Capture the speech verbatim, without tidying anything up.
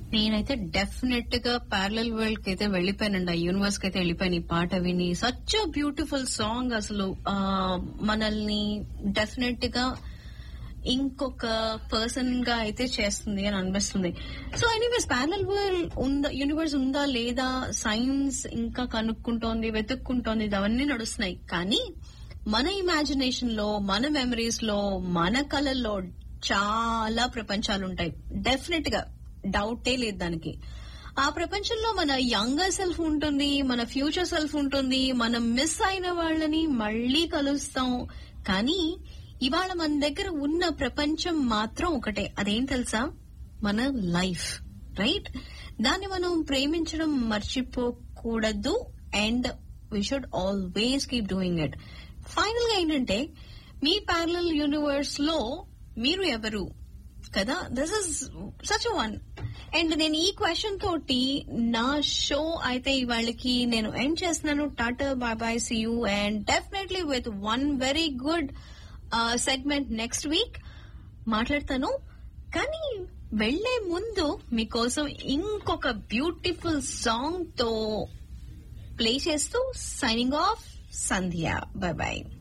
నేనైతే డెఫినెట్ గా parallel world కి అయితే వెళ్ళిపోయానండి, ఆ యూనివర్స్ కి అయితే వెళ్ళిపోయాను ఈ పాట విని. సచ్ అ బ్యూటిఫుల్ సాంగ్ అసలు. ఆ మనల్ని డెఫినెట్ గా ఇంకొక పర్సన్ గా అయితే చేస్తుంది అని అనిపిస్తుంది. సో ఎనీవేస్ ప్యారలల్ వరల్డ్ ఉందా, యూనివర్స్ ఉందా లేదా, సైన్స్ ఇంకా కనుక్కుంటోంది, వెతుక్కుంటోంది, అవన్నీ నడుస్తున్నాయి. కానీ మన ఇమాజినేషన్ లో, మన మెమరీస్ లో, మన కళల్లో చాలా ప్రపంచాలు ఉంటాయి. డెఫినెట్ గా డౌటే లేదు దానికి. ఆ ప్రపంచంలో మన యంగర్ సెల్ఫ్ ఉంటుంది, మన ఫ్యూచర్ సెల్ఫ్ ఉంటుంది, మనం మిస్ అయిన వాళ్ళని మళ్లీ కలుస్తాం. కానీ ఇవాళ మన దగ్గర ఉన్న ప్రపంచం మాత్రం ఒకటే. అదేం తెలుసా? మన లైఫ్, రైట్? దాన్ని మనం ప్రేమించడం మర్చిపోకూడదు. And we should always keep doing it. Final గా ఏంటంటే, మీ ప్యారలల్ యూనివర్స్ లో మీరు ఎవరు కదా? This is such one. And నేను ఈ క్వశ్చన్ తోటి నా షో అయితే ఇవాళకి నేను ఎండ్ చేస్తున్నాను. Tata, by by, see you, and definitely with one very good segment next week మాట్లాడతాను. కానీ వెళ్లే ముందు మీకోసం ఇంకొక బ్యూటిఫుల్ సాంగ్ తో ప్లే చేస్తూ signing off Sandhya. By by.